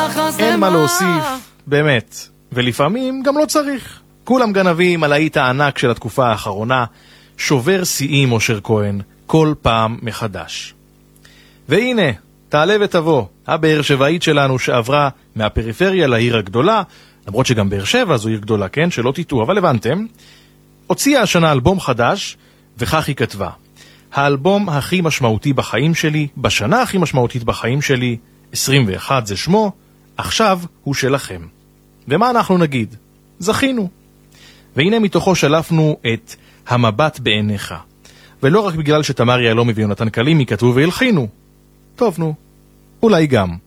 אין מה להוסיף, באמת. ולפעמים גם לא צריך. כולם גנבים על האית הענק של התקופה האחרונה, שובר שיאים אושר כהן, כל פעם מחדש. והנה, תעלה ותבוא, הבאר שבעית שלנו שעברה מהפריפריה לעיר הגדולה, למרות שגם באר שבע זו עיר גדולה, כן? שלא תטעו, אבל הבנתם. הוציאה השנה אלבום חדש, וכך היא כתבה: האלבום הכי משמעותי בחיים שלי, בשנה הכי משמעותית בחיים שלי, 21 זה שמו, עכשיו הוא שלכם. ומה אנחנו נגיד? זכינו. והנה מתוכו שלפנו את המבט בעיניך. ולא רק בגלל שתמר יעלומי ויונתן קלימי כתבו והלחינו. טוב נו, אולי גם.